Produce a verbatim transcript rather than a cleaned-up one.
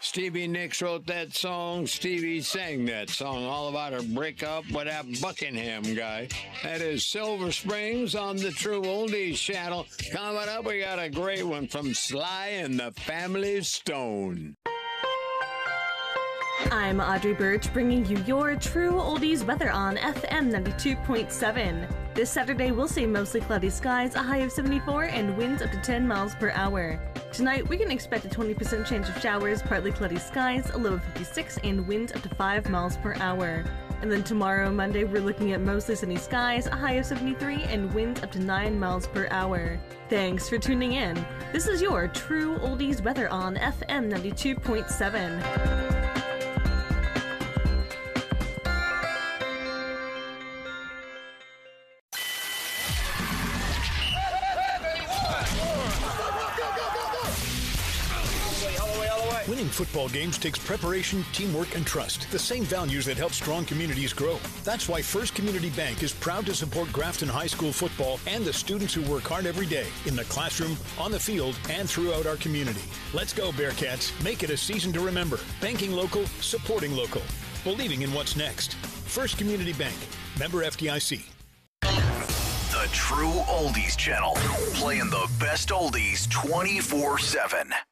Stevie Nicks wrote that song. Stevie sang that song, all about her breakup with that Buckingham guy. That is Silver Springs on the True Oldies channel. Coming up, we got a great one from Sly and the Family Stone. I'm Audrey Birch, bringing you your True Oldies weather on F M ninety-two point seven. This Saturday, we'll see mostly cloudy skies, a high of seventy-four, and winds up to ten miles per hour. Tonight, we can expect a twenty percent chance of showers, partly cloudy skies, a low of fifty-six, and winds up to five miles per hour. And then tomorrow, Monday, we're looking at mostly sunny skies, a high of seventy-three, and winds up to nine miles per hour. Thanks for tuning in. This is your True Oldies weather on F M ninety-two point seven. Winning football games takes preparation, teamwork, and trust. The same values that help strong communities grow. That's why First Community Bank is proud to support Grafton High School football and the students who work hard every day in the classroom, on the field, and throughout our community. Let's go, Bearcats. Make it a season to remember. Banking local, supporting local. Believing in what's next. First Community Bank. Member F D I C. The True Oldies channel. Playing the best oldies twenty-four seven.